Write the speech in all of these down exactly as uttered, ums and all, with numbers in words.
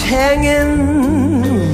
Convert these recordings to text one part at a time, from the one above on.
hanging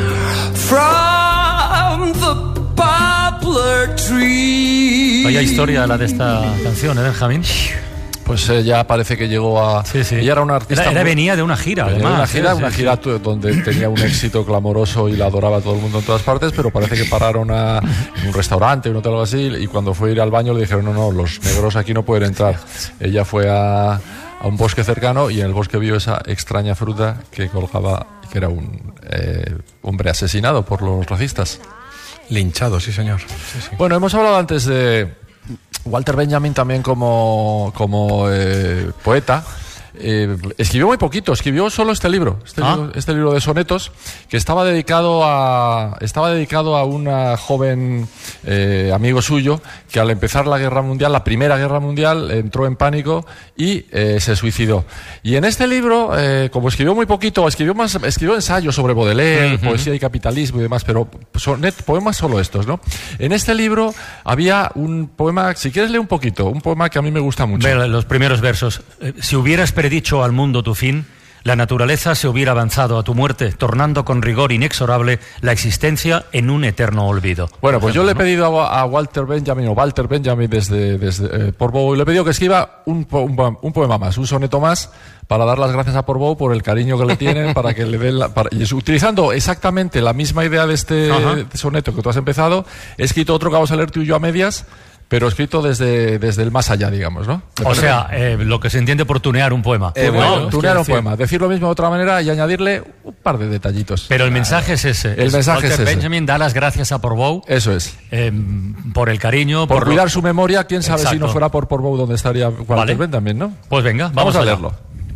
from the poplar tree. Vaya historia la de esta canción, ¿eh, Benjamín? Pues eh, ya parece que llegó a... Sí, sí. Ella era una artista... Era, era, muy... venía de una gira, venía además. De una gira, sí, una sí, gira sí. donde tenía un éxito clamoroso y la adoraba todo el mundo en todas partes, pero parece que pararon a en un restaurante, un hotel o algo así, y cuando fue a ir al baño le dijeron, no, no, los negros aquí no pueden entrar. Ella fue a, a un bosque cercano y en el bosque vio esa extraña fruta que colgaba, que era un eh, hombre asesinado por los racistas. Linchado, sí, señor. Sí, sí. Bueno, hemos hablado antes de Walter Benjamin también como, como eh, poeta. Eh, escribió muy poquito, escribió solo este libro, este, ¿Ah? libro, este libro de sonetos, que estaba dedicado a, estaba dedicado a una joven eh, amigo suyo que al empezar la guerra mundial, la primera guerra mundial, entró en pánico y eh, se suicidó. Y en este libro, eh, como escribió muy poquito, escribió más, escribió ensayos sobre Baudelaire, uh-huh. poesía y capitalismo y demás, pero sonet, poemas solo estos, ¿no? En este libro había un poema, si quieres leer un poquito, un poema que a mí me gusta mucho. Ve los primeros versos. Eh, si hubieras predicho al mundo tu fin, la naturaleza se hubiera avanzado a tu muerte, tornando con rigor inexorable la existencia en un eterno olvido. Bueno, pues ejemplo, yo le he ¿no? pedido a, a Walter Benjamin, o Walter Benjamin desde, desde eh, Portbou, le he pedido que escriba un, po, un, un poema más, un soneto más, para dar las gracias a Portbou por el cariño que le tienen, para que le den la, para, y utilizando exactamente la misma idea de este de soneto que tú has empezado, he escrito otro que vamos a leer tú y yo a medias, pero escrito desde, desde el más allá, digamos, ¿no? O sea, eh, lo que se entiende por tunear un poema. Eh, bueno, ¿no? tunear un decir... poema, decir lo mismo de otra manera y añadirle un par de detallitos. Pero el mensaje es ese. El es mensaje Walter es ese. Benjamin da las gracias a Portbou. Eso es. Eh, por el cariño. Por, por cuidar lo... su memoria, quién sabe Exacto. si no fuera por Portbou donde estaría Walter Vale. Benjamin, ¿no? Pues venga, vamos, vamos a allá. leerlo.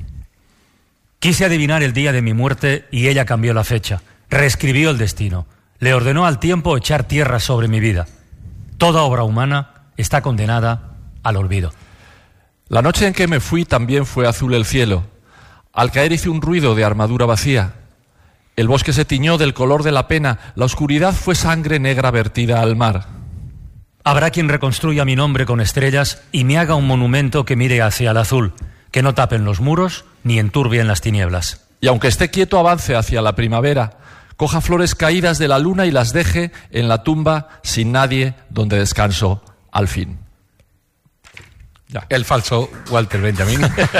Quise adivinar el día de mi muerte y ella cambió la fecha. Reescribió el destino. Le ordenó al tiempo echar tierra sobre mi vida. Toda obra humana está condenada al olvido. La noche en que me fui también fue azul el cielo. Al caer hice un ruido de armadura vacía. El bosque se tiñó del color de la pena. La oscuridad fue sangre negra vertida al mar. Habrá quien reconstruya mi nombre con estrellas y me haga un monumento que mire hacia el azul, que no tapen los muros ni enturbien las tinieblas. Y aunque esté quieto avance hacia la primavera, coja flores caídas de la luna y las deje en la tumba sin nadie donde descanso al fin. Ya. El falso Walter Benjamin.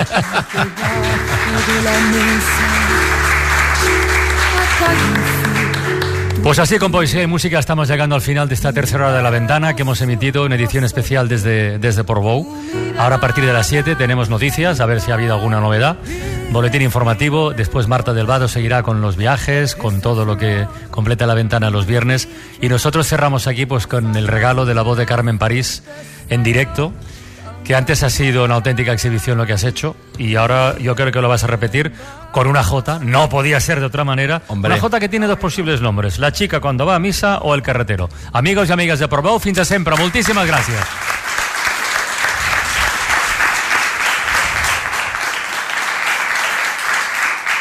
Pues así, con poesía y música, estamos llegando al final de esta tercera hora de La Ventana que hemos emitido en edición especial desde, desde Portbou. Ahora a partir de las siete tenemos noticias, a ver si ha habido alguna novedad. Boletín informativo, después Marta del Vado seguirá con los viajes, con todo lo que completa La Ventana los viernes. Y nosotros cerramos aquí pues con el regalo de la voz de Carmen París en directo, que antes ha sido una auténtica exhibición lo que has hecho, y ahora yo creo que lo vas a repetir con una jota, no podía ser de otra manera. Hombre. Una jota que tiene dos posibles nombres, la chica cuando va a misa o el carretero. Amigos y amigas de Portbou, fins de sempre, moltíssimes gràcies.